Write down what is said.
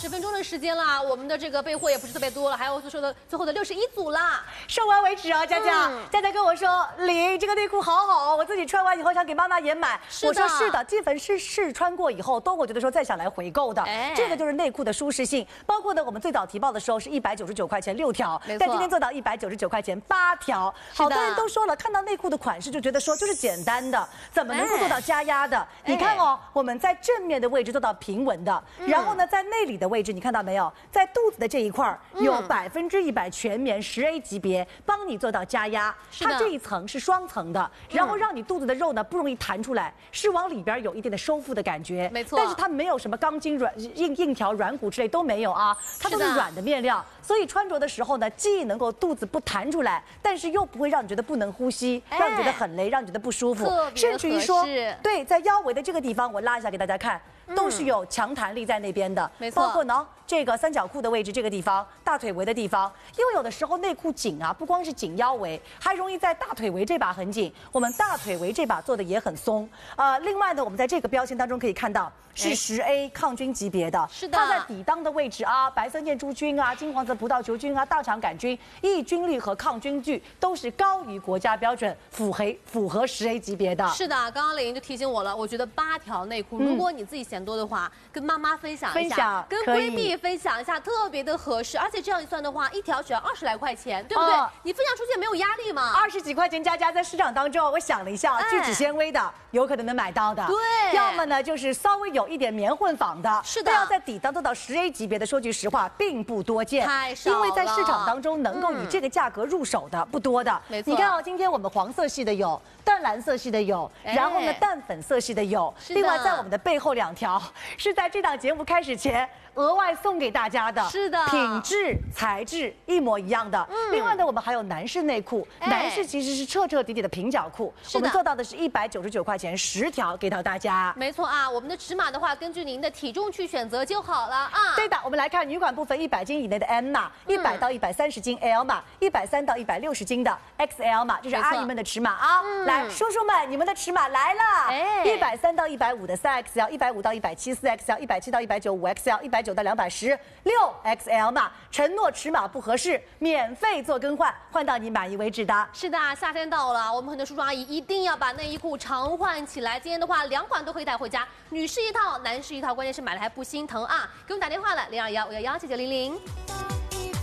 10分钟的时间啦，我们的这个备货也不是特别多了，还有最后的61组啦， 售完为止啊！佳佳，佳佳跟我说，李这个内裤好好，我自己穿完以后想给妈妈也买。我说是的，基本是试穿过以后，都我觉得说再想来回购的。这个就是内裤的舒适性，包括呢我们最早提报的时候是199块钱6条，但今天做到199块钱8条。好多人都说了，看到内裤的款式就觉得说就是简单的，怎么能够做到加压的？你看哦，我们在正面的位置做到平稳的，然后呢在内里的位置，你看到没有？在肚子的这一块有100%全棉10A 级别，帮你做到加压。它这一层是双层的，然后让你肚子的肉呢不容易弹出来，是往里边有一定的收腹的感觉。 没错， 但是它没有什么钢筋硬条软骨之类都没有啊，它都是软的面料，所以穿着的时候呢，既能够肚子不弹出来，但是又不会让你觉得不能呼吸，让你觉得很累，让你觉得不舒服，甚至于说，对，在腰围的这个地方，我拉一下给大家看。都是有强弹力在那边的， 没错， 包括呢这个三角裤的位置这个地方，大腿围的地方，因为有的时候内裤紧啊，不光是紧腰围，还容易在大腿围这把很紧，我们大腿围这把做的也很松。另外呢，我们在这个标签当中可以看到是10A 抗菌级别的， 是的， 它在底裆的位置啊，白色念珠菌啊、金黄色葡萄球菌啊、大肠杆菌，抑菌率和抗菌率都是高于国家标准，符合10A 级别的。 是的，刚刚蕾莹就提醒我了，我觉得8条内裤，如果你自己嫌多的话，跟妈妈分享一下，跟闺蜜分享一下，特别的合适。而且这样一算的话，一条只要20来块钱，对不对？你分享出去也没有压力嘛。 20几块钱加在市场当中，我想了一下，聚酯纤维的有可能能买到的， 对， 要么呢就是稍微有一点棉混纺的， 是的， 要在底裆做到10A 级别的，说句实话并不多见， 太少了， 因为在市场当中能够以这个价格入手的不多的。 没错， 你看哦，今天我们黄色系的有，淡蓝色系的有，然后呢淡粉色系的有，另外在我们的背后2条是在这档节目开始前额外送给大家的， 是的， 品质材质一模一样的。另外呢，我们还有男士内裤，男士其实是彻彻底底的平角裤，我们做到的是199块钱10条给到大家。 没错啊，我们的尺码的话，根据您的体重去选择就好了啊。 对的，我们来看女款部分100斤以内的 M 码，100到130斤 L 码，130到160斤的 XL 码，这是阿姨们的尺码啊。来，叔叔们，你们的尺码来了，130到150的3XL，150到174 XL，170到195 XL，190到210 6XL 码，承诺尺码不合适，免费做更换，换到你满意为止的。 是的，夏天到了，我们很多叔叔阿姨一定要把内衣裤常换起来。今天的话，2款都可以带回家，女士一套，男士一套，关键是买了还不心疼啊！给我们打电话了，0215119900。